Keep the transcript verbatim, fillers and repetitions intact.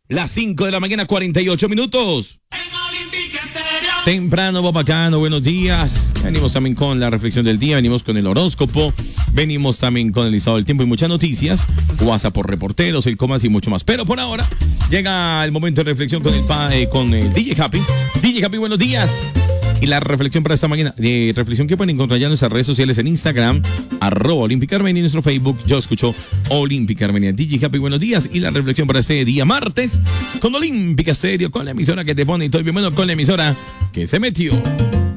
Las cinco de la mañana, cuarenta y ocho minutos. Temprano, bacano, buenos días. Venimos también con la reflexión del día, venimos con el horóscopo, venimos también con el listado del tiempo y muchas noticias. WhatsApp por reporteros, el Comas y mucho más. Pero por ahora llega el momento de reflexión con el, pa, eh, con el D J Happy. D J Happy, buenos días. Y la reflexión para esta mañana, de reflexión que pueden encontrar ya en nuestras redes sociales, en Instagram, arroba Olímpica Armenia, y en nuestro Facebook, yo escucho Olímpica Armenia. D J Happy, buenos días. Y la reflexión para este día martes, con Olímpica Serio, con la emisora que te pone y todo bien bueno, con la emisora que se metió.